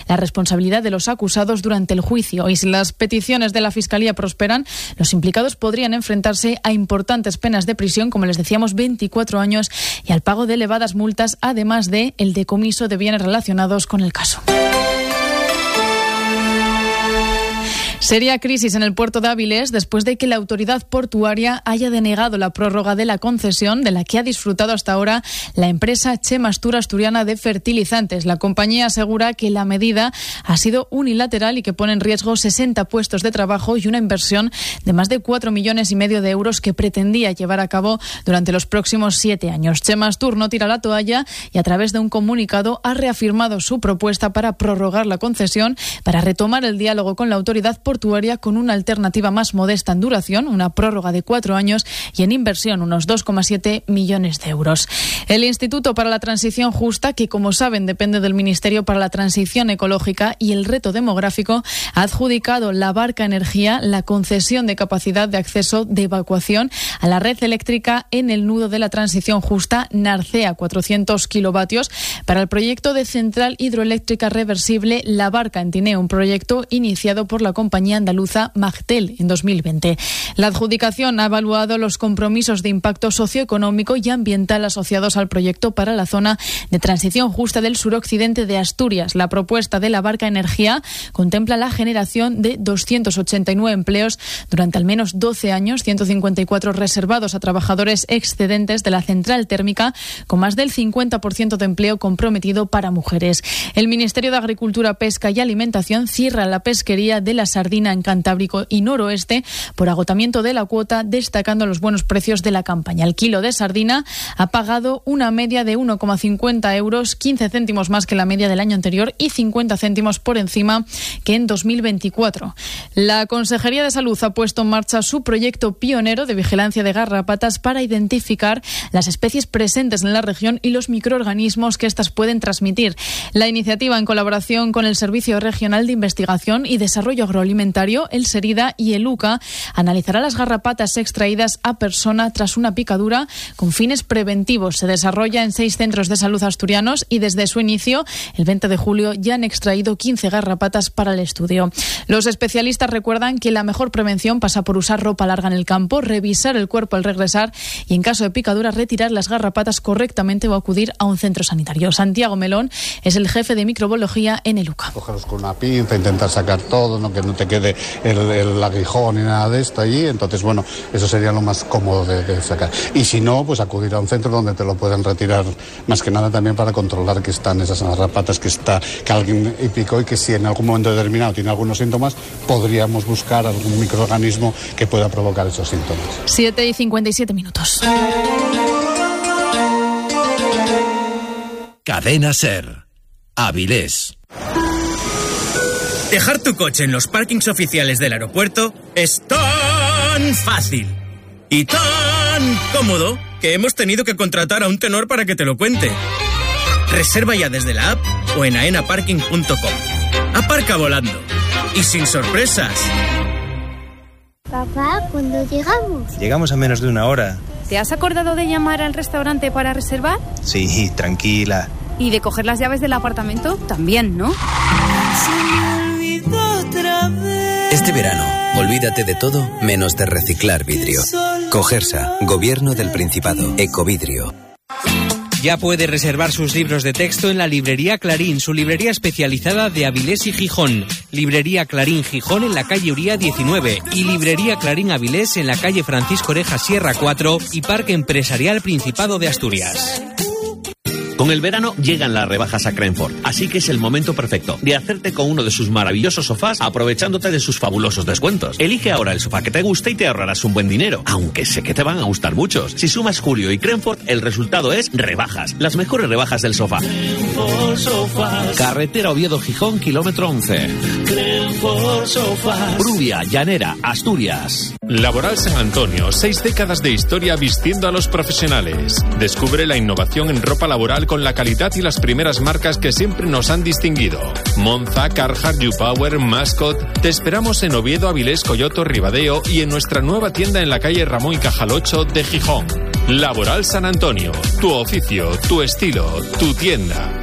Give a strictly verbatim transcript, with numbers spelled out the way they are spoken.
la responsabilidad de los acusados durante el juicio. Y si las peticiones de la Fiscalía prosperan, los implicados podrían enfrentarse a importantes penas de prisión, como les decíamos, veinticuatro años, y al pago de elevadas multas, además de el decomiso de bienes relacionados con el caso. Seria crisis en el puerto de Avilés después de que la autoridad portuaria haya denegado la prórroga de la concesión de la que ha disfrutado hasta ahora la empresa Chemastur Asturiana de Fertilizantes. La compañía asegura que la medida ha sido unilateral y que pone en riesgo sesenta puestos de trabajo y una inversión de más de cuatro millones y medio de euros que pretendía llevar a cabo durante los próximos siete años. Chemastur no tira la toalla y a través de un comunicado ha reafirmado su propuesta para prorrogar la concesión, para retomar el diálogo con la autoridad portuaria portuaria con una alternativa más modesta en duración, una prórroga de cuatro años y en inversión unos dos coma siete millones de euros. El Instituto para la Transición Justa, que como saben depende del Ministerio para la Transición Ecológica y el Reto Demográfico, ha adjudicado la Barca Energía la concesión de capacidad de acceso de evacuación a la red eléctrica en el nudo de la transición justa Narcea, cuatrocientos kilovatios, para el proyecto de central hidroeléctrica reversible La Barca en Tineo, un proyecto iniciado por la compañía andaluza Magtel en dos mil veinte. La adjudicación ha evaluado los compromisos de impacto socioeconómico y ambiental asociados al proyecto para la zona de transición justa del suroccidente de Asturias. La propuesta de La Barca Energía contempla la generación de doscientos ochenta y nueve empleos durante al menos doce años, ciento cincuenta y cuatro reservados a trabajadores excedentes de la central térmica, con más del cincuenta por ciento de empleo comprometido para mujeres. El Ministerio de Agricultura, Pesca y Alimentación cierra la pesquería de la sardina en Cantábrico y Noroeste por agotamiento de la cuota, destacando los buenos precios de la campaña. El kilo de sardina ha pagado una media de uno coma cincuenta euros, quince céntimos más que la media del año anterior y cincuenta céntimos por encima que en dos mil veinticuatro. La Consejería de Salud ha puesto en marcha su proyecto pionero de vigilancia de garrapatas para identificar las especies presentes en la región y los microorganismos que éstas pueden transmitir. La iniciativa, en colaboración con el Servicio Regional de Investigación y Desarrollo Agroalimentario, el SERIDA y el U C A, analizará las garrapatas extraídas a persona tras una picadura con fines preventivos. Se desarrolla en seis centros de salud asturianos y desde su inicio, el veinte de julio, ya han extraído quince garrapatas para el estudio. Los especialistas recuerdan que la mejor prevención pasa por usar ropa larga en el campo, revisar el cuerpo al regresar y, en caso de picadura, retirar las garrapatas correctamente o acudir a un centro sanitario. Santiago Melón es el jefe de microbiología en el U C A. Cogerlos con una pinza, intentar sacar todo, no que no te quede el, el aguijón ni nada de esto allí. Entonces, bueno, eso sería lo más cómodo de, de sacar. Y si no, pues acudir a un centro donde te lo puedan retirar, más que nada también para controlar que están esas garrapatas, que está que alguien picó y que si en algún momento determinado tiene algunos síntomas, podríamos buscar algún microorganismo que pueda provocar esos síntomas. siete y cincuenta y siete minutos. Cadena SER. Avilés. Dejar tu coche en los parkings oficiales del aeropuerto es tan fácil y tan cómodo que hemos tenido que contratar a un tenor para que te lo cuente. Reserva ya desde la app o en aena parking punto com. Aparca volando y sin sorpresas. Papá, ¿cuándo llegamos? Llegamos a menos de una hora. ¿Te has acordado de llamar al restaurante para reservar? Sí, tranquila. ¿Y de coger las llaves del apartamento? También, ¿no? Este verano, olvídate de todo menos de reciclar vidrio. Cogersa, Gobierno del Principado, Ecovidrio. Ya puede reservar sus libros de texto en la Librería Clarín, su librería especializada de Avilés y Gijón. Librería Clarín Gijón en la calle Uría diecinueve y Librería Clarín Avilés en la calle Francisco Oreja Sierra cuatro y Parque Empresarial Principado de Asturias. Con el verano llegan las rebajas a Crenford, así que es el momento perfecto de hacerte con uno de sus maravillosos sofás aprovechándote de sus fabulosos descuentos. Elige ahora el sofá que te guste y te ahorrarás un buen dinero, aunque sé que te van a gustar muchos. Si sumas Julio y Crenford, el resultado es rebajas, las mejores rebajas del sofá. Crenford Sofás. Carretera Oviedo-Gijón, kilómetro once. Crenford Sofás. Brubia, Llanera, Asturias. Laboral San Antonio, seis décadas de historia vistiendo a los profesionales. Descubre la innovación en ropa laboral con la calidad y las primeras marcas que siempre nos han distinguido. Monza, Carhartt, YouPower, Mascot. Te esperamos en Oviedo, Avilés, Coyoto, Ribadeo y en nuestra nueva tienda en la calle Ramón y Cajal ocho de Gijón. Laboral San Antonio, tu oficio, tu estilo, tu tienda.